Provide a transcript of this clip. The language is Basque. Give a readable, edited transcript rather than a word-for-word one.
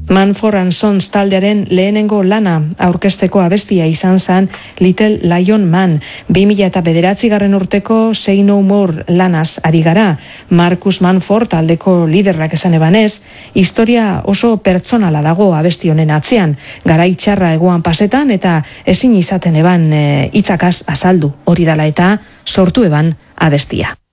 Manford & Sons taldearen lehenengo lana aurkezteko abestia izan zen Little Lion Man. 2009 urteko Say No More lanaz ari gara. Marcus Manford taldeko liderrak esan ebanez, historia oso pertsonala dago abesti honen atzean. Garai txarra egoan pasetan eta ezin izaten eban hitzakaz azaldu. Hori dala eta sortu eban abestia.